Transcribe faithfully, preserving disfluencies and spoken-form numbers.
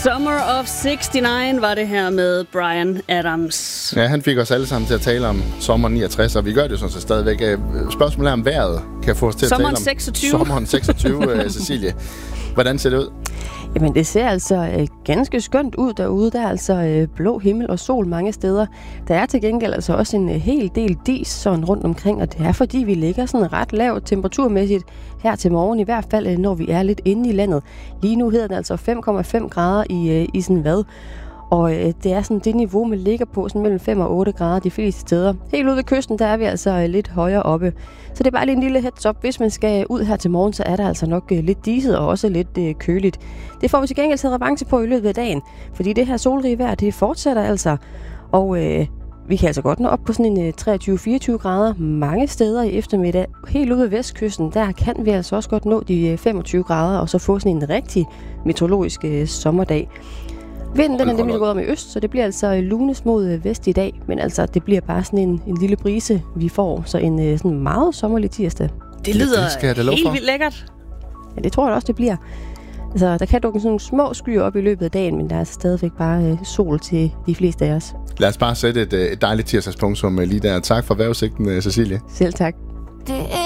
Summer of niogtres var det her med Bryan Adams. Ja, han fik os alle sammen til at tale om sommer niogtres, og vi gør det jo sådan set stadigvæk. Spørgsmålet er, om vejret kan få os til sommeren at tale om seksogtyve. sommeren seksogtyve, Cecilie. Hvordan ser det ud? Jamen, det ser altså øh, ganske skønt ud derude. Der er altså øh, blå himmel og sol mange steder. Der er til gengæld altså også en øh, hel del dis sådan rundt omkring, og det er fordi, vi ligger sådan ret lavt temperaturmæssigt her til morgen, i hvert fald øh, når vi er lidt inde i landet. Lige nu hedder det altså fem komma fem grader i, øh, i sådan hvad. Og øh, det er sådan det niveau, man ligger på, sådan mellem fem og otte grader de fleste steder. Helt ude ved kysten, der er vi altså øh, lidt højere oppe. Så det er bare lige en lille heads up. Hvis man skal ud her til morgen, så er der altså nok øh, lidt diset og også lidt øh, køligt. Det får vi til gengæld taget revanche på i løbet af dagen, fordi det her solrige vejr, det fortsætter altså. Og øh, vi kan altså godt nå op på sådan en øh, treogtyve til fireogtyve grader mange steder i eftermiddag. Helt ude ved vestkysten, der kan vi altså også godt nå de øh, femogtyve grader, og så få sådan en rigtig meteorologisk øh, sommerdag. Vinden den er nemlig gået om i øst, så det bliver altså lunes mod vest i dag. Men altså, det bliver bare sådan en, en lille brise, vi får. Så en sådan meget sommerlig tirsdag. Det lyder det det helt vildt lækkert. Ja, det tror jeg også, det bliver. Altså, der kan dukke sådan nogle små skyer op i løbet af dagen, men der er stadigvæk bare øh, sol til de fleste af os. Lad os bare sætte et, et dejligt tirsdagspunktum lige der. Tak for vejrudsigten, Cecilie. Selv tak. Det